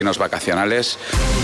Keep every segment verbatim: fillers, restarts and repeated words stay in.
Los vacacionales.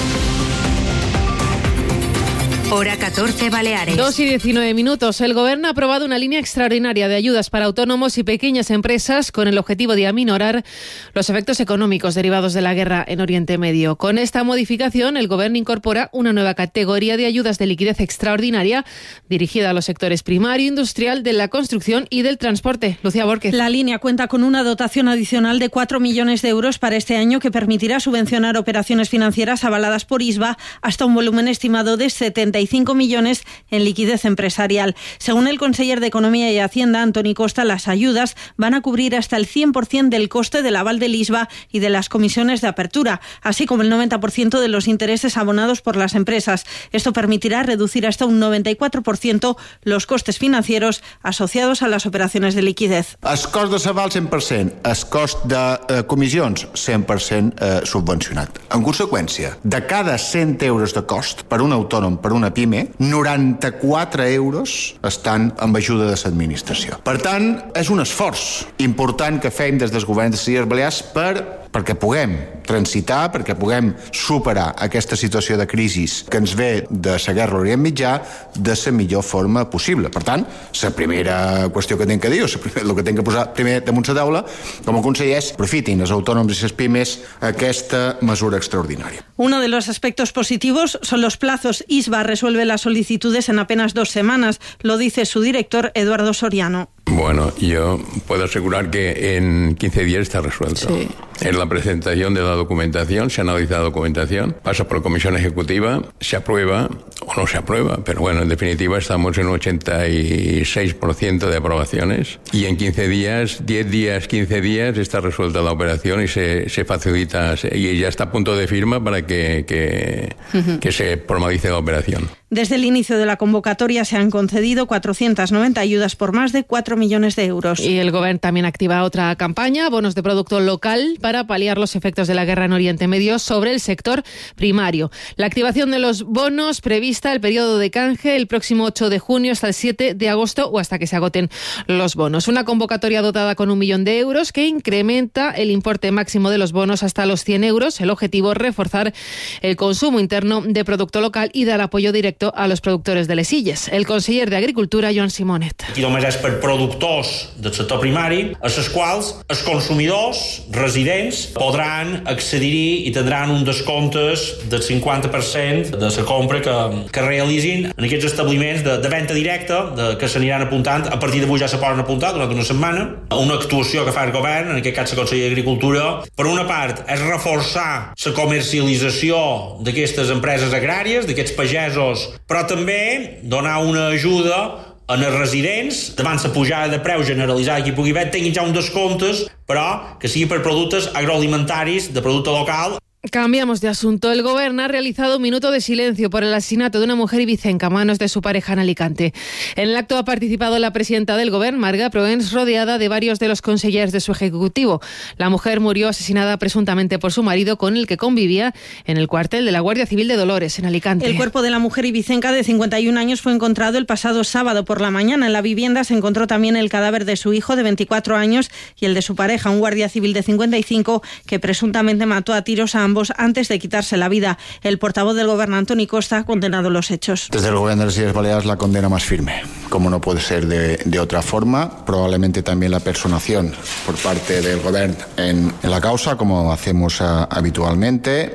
Hora catorce, Baleares. dos y diecinueve minutos. El Gobierno ha aprobado una línea extraordinaria de ayudas para autónomos y pequeñas empresas con el objetivo de aminorar los efectos económicos derivados de la guerra en Oriente Medio. Con esta modificación, el Gobierno incorpora una nueva categoría de ayudas de liquidez extraordinaria dirigida a los sectores primario, industrial, de la construcción y del transporte. Lucía Borquez. La línea cuenta con una dotación adicional de cuatro millones de euros para este año que permitirá subvencionar operaciones financieras avaladas por I S B A hasta un volumen estimado de setenta y cinco millones en liquidez empresarial. Según el conseller de Economía y Hacienda, Antoni Costa, las ayudas van a cubrir hasta el cien por ciento del coste del aval del I S B A y de las comisiones de apertura, así como el noventa por ciento de los intereses abonados por las empresas. Esto permitirá reducir hasta un noventa y cuatro por ciento los costes financieros asociados a las operaciones de liquidez. El cost de l'aval cent per cent, el cost de eh, comissions cent per cent eh, subvencionat. En conseqüència, de cada cent euros de cost per un autònom, per una PIME, noranta-quatre euros estan amb ajuda de l'administració. Per tant, és un esforç important que fem des dels governs de les Illes Balears per, perquè puguem transitar, perquè puguem superar aquesta situació de crisi que ens ve de la guerra a l'Orient Mitjà de la millor forma possible. Per tant, la primera qüestió que tinc que dir, o el que tinc que posar primer damunt la taula, com a conseller, és aprofitin els autònoms i les pimes aquesta mesura extraordinària. Uno de los aspectos positivos son los plazos. I S B A resuelve las solicitudes en apenas dos semanas, lo dice su director Eduardo Soriano. Bueno, yo puedo asegurar que en quince días está resuelto. Sí. En la presentación de la documentación, se analiza la documentación, pasa por comisión ejecutiva, se aprueba o no se aprueba, pero bueno, en definitiva estamos en un ochenta y seis por ciento de aprobaciones y en quince días, diez días, quince días está resuelta la operación y se, se facilita y ya está a punto de firma para que, que, uh-huh. que se formalice la operación. Desde el inicio de la convocatoria se han concedido cuatrocientas noventa ayudas por más de cuatro millones de euros. Y el Gobierno también activa otra campaña, bonos de producto local, para paliar los efectos de la guerra en Oriente Medio sobre el sector primario. La activación de los bonos prevista el periodo de canje el próximo ocho de junio hasta el siete de agosto o hasta que se agoten los bonos. Una convocatoria dotada con un millón de euros que incrementa el importe máximo de los bonos hasta los cien euros. El objetivo es reforzar el consumo interno de producto local y dar apoyo directo a los productores de les Illes. El conseller de Agricultura, Joan Simonet. I només és per productors del sector primari, a les quals els consumidors residents podran accedir-hi i tindran un descomptes del cinquanta per cent de la compra que, que realitzin en aquests establiments de, de venda directa de, que s'aniran apuntant. A partir d'avui ja se poden apuntar durant una setmana. Una actuació que fa el govern, en aquest cas la Conselleria d'Agricultura, per una part és reforçar la comercialització d'aquestes empreses agràries, d'aquests pagesos, però també donar una ajuda en els residents davant la pujada de preu generalitzada que hi pugui haver, tinguin ja un descomptes, però que sigui per productes agroalimentaris de producte local. Cambiamos de asunto. El Gobierno ha realizado un minuto de silencio por el asesinato de una mujer ibicenca a manos de su pareja en Alicante. En el acto ha participado la presidenta del Gobierno, Marga Proens, rodeada de varios de los consejeros de su ejecutivo. La mujer murió asesinada presuntamente por su marido, con el que convivía en el cuartel de la Guardia Civil de Dolores, en Alicante. El cuerpo de la mujer ibicenca de cincuenta y un años fue encontrado el pasado sábado por la mañana. En la vivienda se encontró también el cadáver de su hijo de veinticuatro años y el de su pareja, un guardia civil de cincuenta y cinco, que presuntamente mató a tiros a ambos antes de quitarse la vida. El portavoz del Gobierno, Antoni Costa, ha condenado los hechos. Desde el Gobierno de las Illes Baleares la condena más firme, como no puede ser de, de otra forma. Probablemente también la personación por parte del Gobierno en, en la causa, como hacemos a, habitualmente,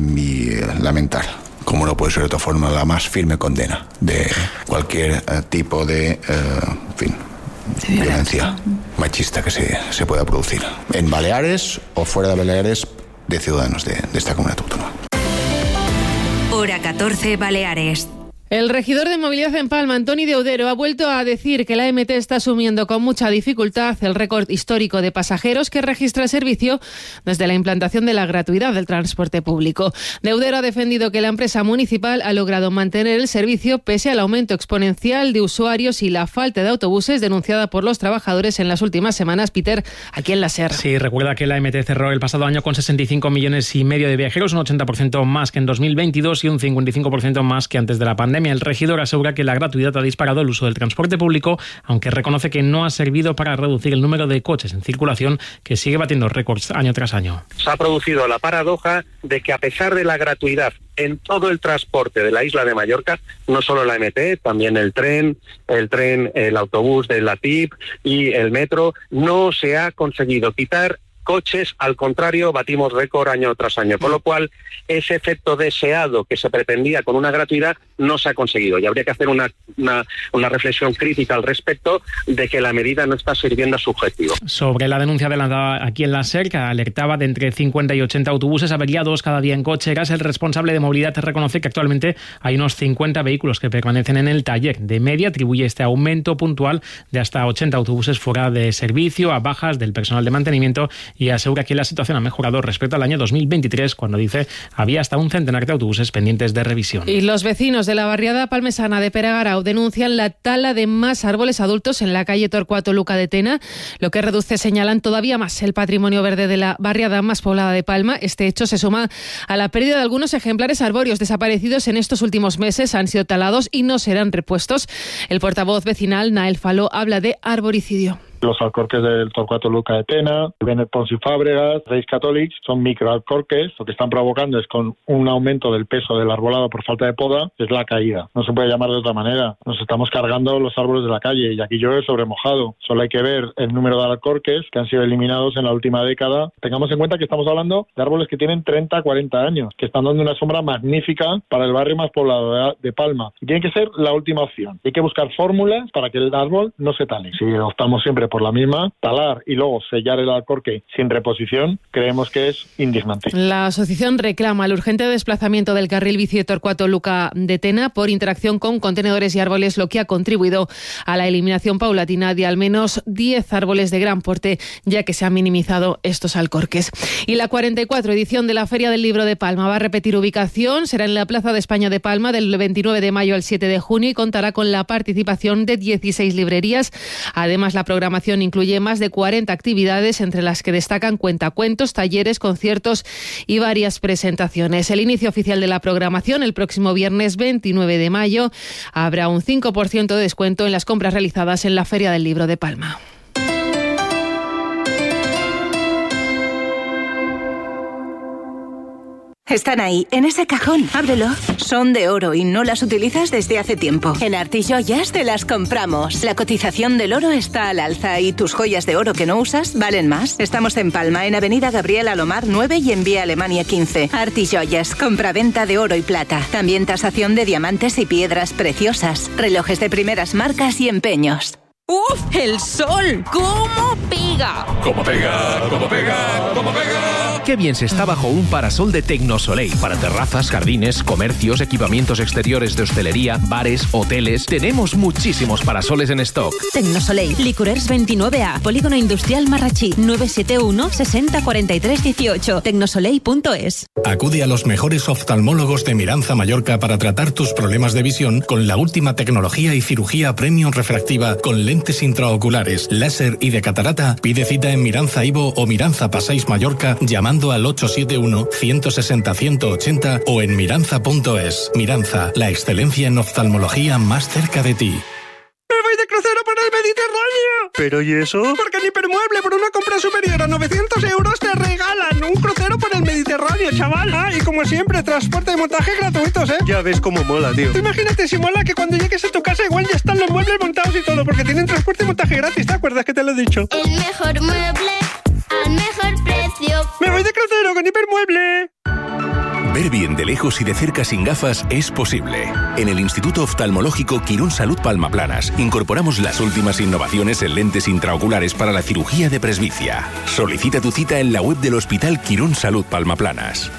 y eh, lamentar, como no puede ser de otra forma, la más firme condena de cualquier eh, tipo de, eh, en fin, sí, violencia machista que se, se pueda producir en Baleares o fuera de Baleares, de ciudadanos de, de esta comunidad autónoma. Hora catorce, Baleares. El regidor de Movilidad en Palma, Antoni Deudero, ha vuelto a decir que la M T está asumiendo con mucha dificultad el récord histórico de pasajeros que registra el servicio desde la implantación de la gratuidad del transporte público. Deudero ha defendido que la empresa municipal ha logrado mantener el servicio pese al aumento exponencial de usuarios y la falta de autobuses denunciada por los trabajadores en las últimas semanas. Peter, aquí en la SER. Sí, recuerda que la M T cerró el pasado año con sesenta y cinco millones y medio de viajeros, un ochenta por ciento más que en dos mil veintidós y un cincuenta y cinco por ciento más que antes de la pandemia. pandemia. El regidor asegura que la gratuidad ha disparado el uso del transporte público, aunque reconoce que no ha servido para reducir el número de coches en circulación, que sigue batiendo récords año tras año. Se ha producido la paradoja de que, a pesar de la gratuidad en todo el transporte de la isla de Mallorca, no solo la M T, también el tren, el tren, el autobús de la T I P y el metro, no se ha conseguido quitar coches, al contrario, batimos récord año tras año, con lo cual ese efecto deseado que se pretendía con una gratuidad no se ha conseguido, y habría que hacer una, una, una reflexión crítica al respecto de que la medida no está sirviendo a su objetivo. Sobre la denuncia adelantada aquí en la SER, que alertaba de entre cincuenta y ochenta autobuses averiados cada día en cocheras, el responsable de movilidad reconoce que actualmente hay unos cincuenta vehículos que permanecen en el taller. De media atribuye este aumento puntual de hasta ochenta autobuses fuera de servicio a bajas del personal de mantenimiento, y asegura que la situación ha mejorado respecto al año dos mil veintitrés, cuando dice había hasta un centenar de autobuses pendientes de revisión. Y los vecinos de la barriada palmesana de Peregarau denuncian la tala de más árboles adultos en la calle Torcuato Luca de Tena, lo que reduce, señalan, todavía más el patrimonio verde de la barriada más poblada de Palma. Este hecho se suma a la pérdida de algunos ejemplares arbóreos desaparecidos en estos últimos meses. Han sido talados y no serán repuestos. El portavoz vecinal, Nael Faló, habla de arboricidio. Los alcorques del Torcuato Luca de Tena, Benet Pons y Fábregas, Reis Catòlics, son microalcorques. Lo que están provocando es, con un aumento del peso del arbolado por falta de poda, es la caída. No se puede llamar de otra manera. Nos estamos cargando los árboles de la calle, y aquí llueve sobre mojado. Solo hay que ver el número de alcorques que han sido eliminados en la última década. Tengamos en cuenta que estamos hablando de árboles que tienen treinta a cuarenta años, que están dando una sombra magnífica para el barrio más poblado de Palma. Y tiene que ser la última opción. Hay que buscar fórmulas para que el árbol no se tale. Si optamos siempre por la misma, talar y luego sellar el alcorque sin reposición, creemos que es indignante. La asociación reclama el urgente desplazamiento del carril bici de Torcuato Luca de Tena por interacción con contenedores y árboles, lo que ha contribuido a la eliminación paulatina de al menos diez árboles de gran porte, ya que se han minimizado estos alcorques. Y la cuarenta y cuatro edición de la Feria del Libro de Palma va a repetir ubicación, será en la Plaza de España de Palma del veintinueve de mayo al siete de junio y contará con la participación de dieciséis librerías. Además, la programación incluye más de cuarenta actividades, entre las que destacan cuentacuentos, talleres, conciertos y varias presentaciones. El inicio oficial de la programación el próximo viernes veintinueve de mayo. Habrá un cinco por ciento de descuento en las compras realizadas en la Feria del Libro de Palma. Están ahí, en ese cajón. Ábrelo. Son de oro y no las utilizas desde hace tiempo. En Artijoyas te las compramos. La cotización del oro está al alza y tus joyas de oro que no usas valen más. Estamos en Palma, en Avenida Gabriel Alomar nueve y en Vía Alemania quince. Artijoyas, compraventa de oro y plata. También tasación de diamantes y piedras preciosas. Relojes de primeras marcas y empeños. ¡Uf! ¡El sol! ¿Cómo pega? ¿Cómo pega? ¿Cómo pega? ¿Cómo pega? Qué bien se está bajo un parasol de Tecnosoleil. Para terrazas, jardines, comercios, equipamientos exteriores de hostelería, bares, hoteles. Tenemos muchísimos parasoles en stock. Tecnosoleil, Licorers veintinueve A, Polígono Industrial Marrachí, nueve siete uno, sesenta, cuarenta y tres, dieciocho, tecnosoleil punto es. Acude a los mejores oftalmólogos de Miranza, Mallorca, para tratar tus problemas de visión con la última tecnología y cirugía premium refractiva con lentes intraoculares, láser y de catarata. Pide cita en Miranza Ivo o Miranza Passeig Mallorca llamando al ocho siete uno, ciento sesenta, ciento ochenta o en miranza punto es. Miranza, la excelencia en oftalmología más cerca de ti. ¡Me voy de crucero por el Mediterráneo! ¿Pero y eso? Porque en Hipermueble, por una compra superior a novecientos euros, te regalan un crucero por el Mediterráneo, chaval. Ah, y como siempre, transporte y montaje gratuitos, ¿eh? Ya ves cómo mola, tío. Tú imagínate si mola que cuando llegues a tu casa igual ya están los muebles montados y todo, porque tienen transporte y montaje gratis, ¿te acuerdas que te lo he dicho? El mejor mueble al mejor precio. ¡Me voy de crucero con Hipermueble! Ver bien de lejos y de cerca sin gafas es posible. En el Instituto Oftalmológico Quirón Salud Palma Planas incorporamos las últimas innovaciones en lentes intraoculares para la cirugía de presbicia. Solicita tu cita en la web del Hospital Quirón Salud Palma Planas.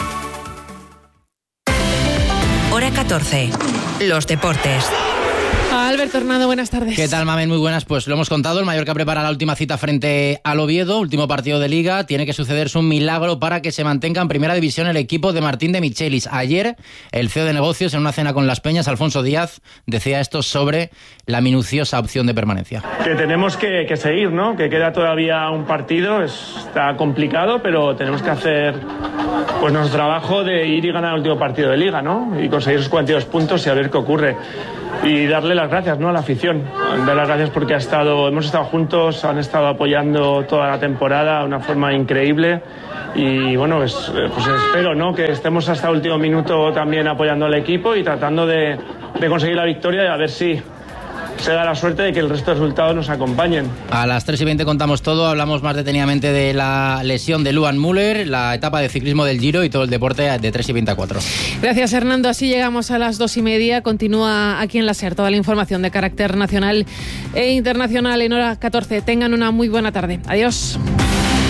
Hora catorce. Los deportes. Alberto Hernando, buenas tardes. ¿Qué tal, Mamen? Muy buenas. Pues lo hemos contado, el Mallorca prepara la última cita frente al Oviedo, último partido de Liga. Tiene que sucederse un milagro para que se mantenga en primera división el equipo de Martín de Michelis. Ayer, el C E O de negocios, en una cena con Las Peñas, Alfonso Díaz, decía esto sobre la minuciosa opción de permanencia. Que tenemos que, que seguir, ¿no? Que queda todavía un partido, está complicado, pero tenemos que hacer pues nuestro trabajo de ir y ganar el último partido de Liga, ¿no? Y conseguir esos cuarenta y dos puntos y a ver qué ocurre. Y darle las gracias, ¿no?, a la afición. Dar las gracias porque ha estado, hemos estado juntos, han estado apoyando toda la temporada de una forma increíble. Y bueno, pues, pues espero, ¿no?, que estemos hasta el último minuto también apoyando al equipo y tratando de, de conseguir la victoria y a ver si se da la suerte de que el resto de resultados nos acompañen. A las tres y veinte contamos todo, hablamos más detenidamente de la lesión de Luan Müller, la etapa de ciclismo del Giro y todo el deporte de tres y veinte a cuatro. Gracias, Hernando. Así llegamos a las dos y media. Continúa aquí en la SER toda la información de carácter nacional e internacional en hora catorce. Tengan una muy buena tarde. Adiós.